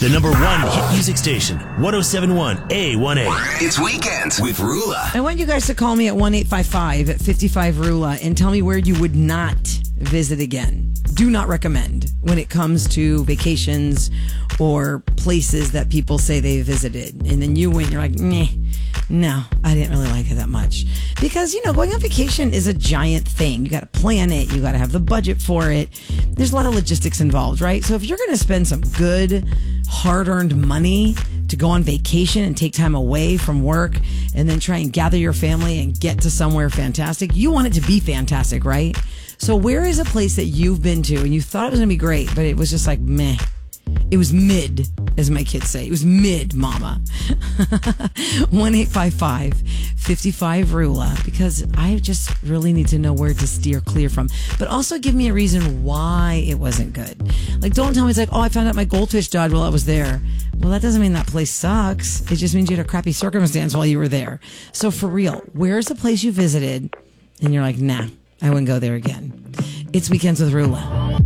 The #1 hit music station, 1071 A1A. It's Weekends with Rula. I want you guys to call me at 1-855-55-RULA and tell me where you would not visit again. Do not recommend when it comes to vacations or places that people say they visited. And then you went, you're like, meh. No, I didn't really like it that much. Because, going on vacation is a giant thing. You got to plan it. You got to have the budget for it. There's a lot of logistics involved, right? So if you're going to spend some good, hard-earned money to go on vacation and take time away from work and then try and gather your family and get to somewhere fantastic, you want it to be fantastic, right? So where is a place that you've been to and you thought it was going to be great, but it was just like, meh. It was mid, as my kids say. It was mid, mama. 1-855-55-RULA, because I just really need to know where to steer clear from. But also give me a reason why it wasn't good. Like, don't tell me it's like, I found out my goldfish died while I was there. Well, that doesn't mean that place sucks. It just means you had a crappy circumstance while you were there. So for real, where's the place you visited and you're like, nah, I wouldn't go there again? It's Weekends with Rula.